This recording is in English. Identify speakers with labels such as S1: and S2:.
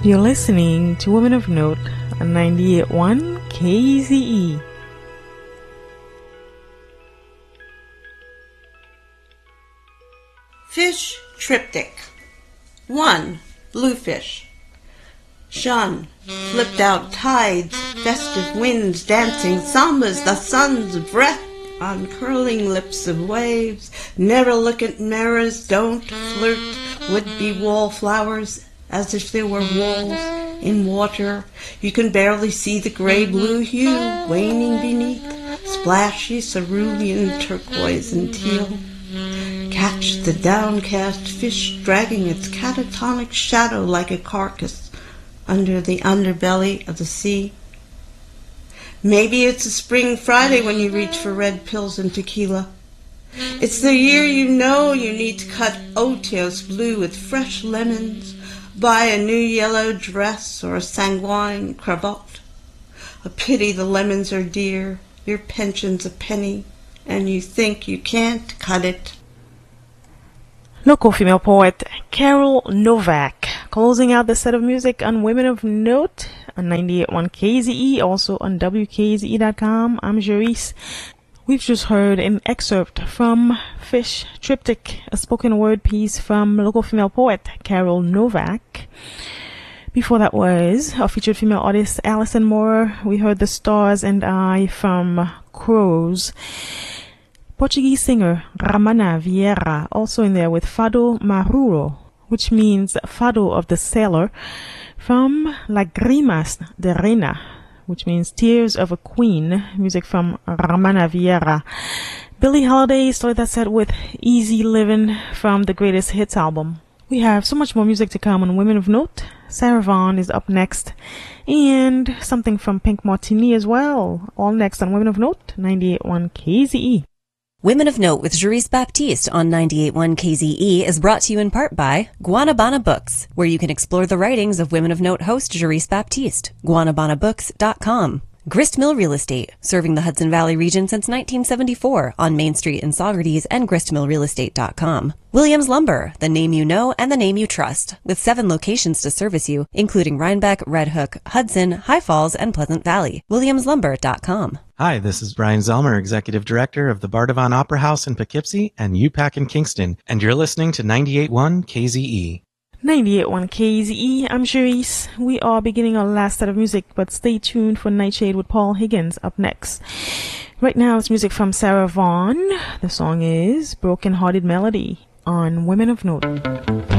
S1: You're listening to Women of Note on 98.1 KZE.
S2: Fish Triptych. 1. Bluefish. Shun, flipped out tides, festive winds dancing sambas, the sun's breath on curling lips of waves. Never look at mirrors, don't flirt would-be wallflowers as if there were walls in water. You can barely see the gray-blue hue waning beneath, splashy cerulean turquoise and teal. Catch the downcast fish dragging its catatonic shadow like a carcass under the underbelly of the sea. Maybe it's a spring Friday when you reach for red pills and tequila. It's the year you know you need to cut otios blue with fresh lemons, buy a new yellow dress or a sanguine cravat. A pity the lemons are dear, your pension's a penny, and you think you can't cut it.
S1: Local female poet Carol Novak closing out the set of music on Women of Note on 98.1 KZE, also on WKZE.com. I'm Jerice. We've just heard an excerpt from Fish Triptych, a spoken word piece from local female poet Carol Novak. Before that was our featured female artist Alison Moore. We heard The Stars and I from Crows. Portuguese singer Ramana Vieira also in there with Fado Maruro, which means Fado of the Sailor, from Lágrimas de Reina, which means Tears of a Queen, music from Ramana Vieira. Billie Holiday started that set with Easy Livin' from the Greatest Hits album. We have so much more music to come on Women of Note. Sarah Vaughan is up next, and something from Pink Martini as well. All next on Women of Note, 98.1 KZE.
S3: Women of Note with Jerice Baptiste on 98.1 KZE is brought to you in part by Guanabana Books, where you can explore the writings of Women of Note host Jerice Baptiste. GuanabanaBooks.com. Grist Mill Real Estate, serving the Hudson Valley region since 1974 on Main Street in Saugerties and gristmillrealestate.com. Williams Lumber, the name you know and the name you trust, with 7 locations to service you, including Rhinebeck, Red Hook, Hudson, High Falls, and Pleasant Valley. WilliamsLumber.com.
S4: Hi, this is Brian Zelmer, Executive Director of the Bardavon Opera House in Poughkeepsie and UPAC in Kingston, and you're listening to 98.1 KZE.
S1: 98.1 KZE, I'm Jerice. We are beginning our last set of music, but stay tuned for Nightshade with Paul Higgins up next. Right now it's music from Sarah Vaughan. The song is Broken Hearted Melody on Women of Note.